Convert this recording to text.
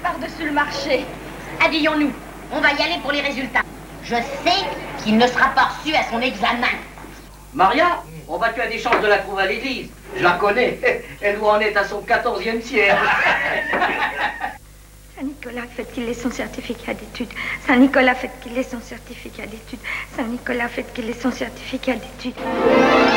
par-dessus le marché. Habillons-nous. On va y aller pour les résultats. Je sais qu'il ne sera pas reçu à son examen. Maria, on va tu as des chances de la trouver à l'église. Je la connais. Elle doit en être à son 14e siècle. Saint-Nicolas, faites qu'il ait son certificat d'études. Saint-Nicolas, faites qu'il ait son certificat d'études. Saint-Nicolas, faites qu'il ait son certificat d'études.